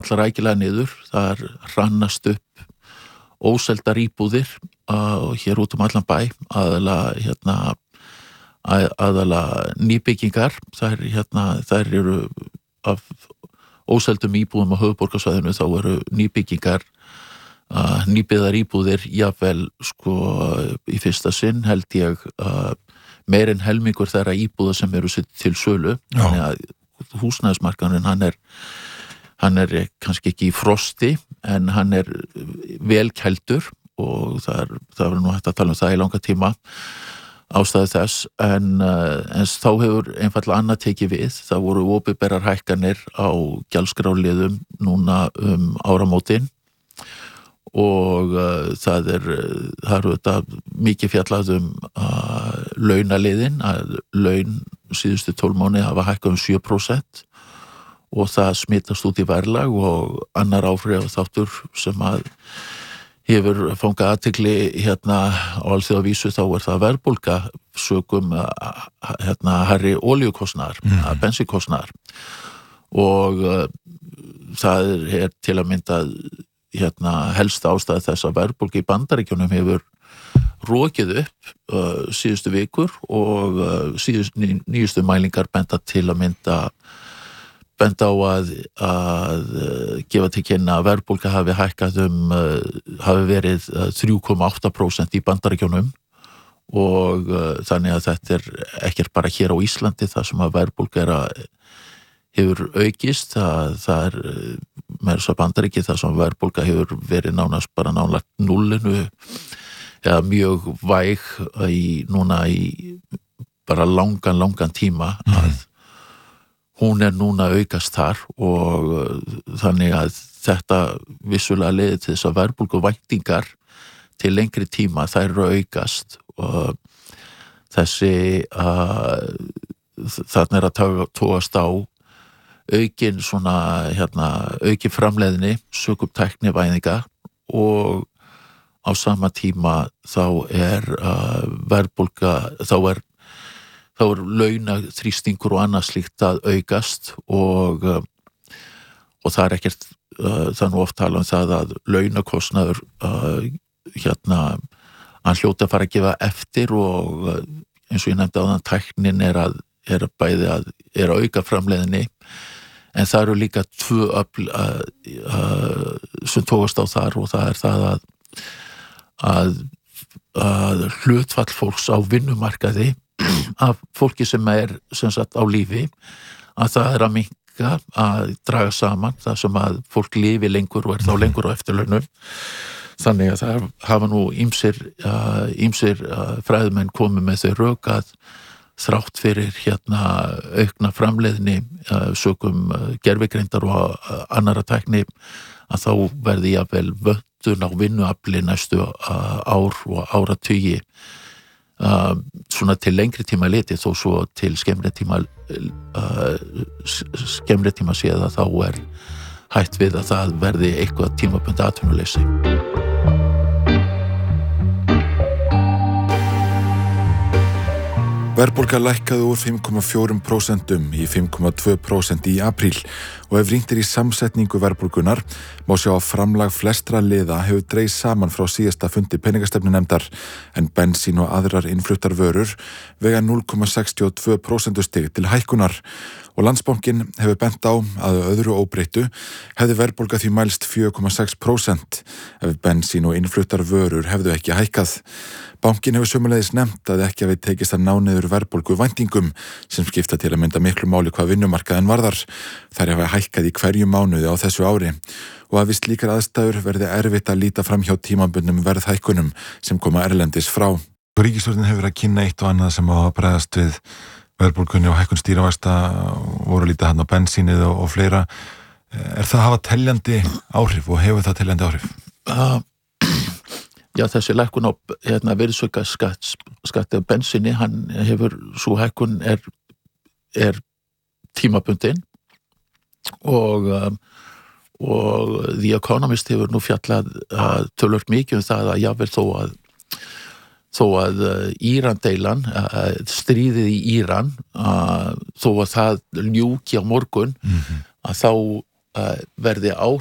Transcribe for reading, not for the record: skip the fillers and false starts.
rækilega niður, þar hrannast upp óseldar íbúðir hér út allan bæ, aðalega nýbyggingar, þær eru af óseldum íbúðum á höfuðborgarsvæðinu, þá eru nýbyggingar, nýbyggðar íbúðir, jafnvel sko í fyrsta sinn held ég meir en helmingur þeirra íbúða sem eru til sölu, þannig að húsnæðismarkaðurinn hann er kannski ekki í frosti, en hann er vel kældur og það var nú hægt að tala það í langa tíma ástæðu þess, en þá hefur einfaldlega annað tekið við. Það voru opinberar hækkanir á gjaldskráliðum núna áramótin og það eru þetta mikið fjallað launaliðin, að laun síðustu 12 mánuði hafa hækkað 7% og það smitast út í verðlag og annar áhrifaþáttur sem að hefur fangað athygli á alþjóðavísu, þá er það verðbólga sökum hærri olíukostnaðar, bensínkostnaðar og það er til að mynda helsta ástæða þess að verðbólga í Bandaríkjunum hefur rokið upp síðustu vikur og nýjustu mælingar benda á að gefa til kynna að verðbólga hafi hækkað hafi verið 3,8% í Bandaríkjunum og þannig að þetta er ekkert bara hér á Íslandi það sem að verðbólga hefur aukist, það er með þess að Bandaríki það sem verðbólga hefur verið nánast bara nánlagt núllinu eða mjög væg núna í bara langan tíma að hún er núna aukast þar og þannig að þetta vissulega leiðir til þess að verðbólguvæntingar til lengri tíma þær eru aukast og þessi þarna er að tóast á aukin aukin framleiðni sökum tæknivæðinga og á sama tíma þá er verðbólga, þá er launaþrýstingur og annað slíkt að aukast og það er ekkert, það er nú oft talað það að launakostnaður hann hljóti að fara að gefa eftir og eins og ég nefndi áðan tæknin er að auka framleiðni en það eru líka tvö öfl sem tókast á þar og það er það að hlutfall fólks á vinnumarkaði af fólki sem sem sagt á lífi að það er að minnka að draga saman það sem að fólk lifi lengur og þá lengur á eftirlaunum þannig að það hafa nú ýmsir fræðimenn komið með þau rök að þrátt fyrir aukna framleiðni sökum gervigreindar og annarra tækni að þá verði jafnvel vöntun á vinnuafli næstu ár og áratugi svona til lengri tíma litið þó svo til skemmri tíma séð að þá er hætt við að það verði eitthvað tímabundið atvinnuleysi. Verðbólga lækkaði úr 5,4% í 5,2% í apríl og ef rýnt í samsetningu verðbólgunar má sjá að framlag flestra liða hefur dregist saman frá síðasta fundi peningastefnunefndar en bensín og aðrar innfluttar vörur vega 0,62% stig til hækkunar og Landsbankinn hefur bent á að öðru óbreyttu hefði verðbólga því mælst 4,6% ef bensín og innfluttar vörur hefðu ekki hækkað. Bankinn hefur sömuleiðis nefnt að ekki hafi tekist að ná niður verðbólgu væntingum sem skipta til að mynda miklu máli hvað vinnumarkaðin varðar. Þær hafa hækkað í hverju mánuði á þessu ári og að við slíkar aðstæður verði erfitt að líta fram hjá tímabundnum verðhækkunum sem koma erlendis frá. Ríkisstjórnin hefur verið að kynna eitt og annað sem á að bregðast við verðbólgunni og hækkun stýrivaxta voru lítið hann á bensínið og fleira. Er það að hafa teljandi áhrif og hefur það teljandi áhrif? Já, þessi lækkun á virðisaukaskatti á bensíni, hann hefur, sú hækkun er tímabundin og The Economist hefur nú fjallað töluvert mikið það að jafnvel þó að Íran-deilan, stríðið í Íran, þó að það ljúki á morgun, að þá verði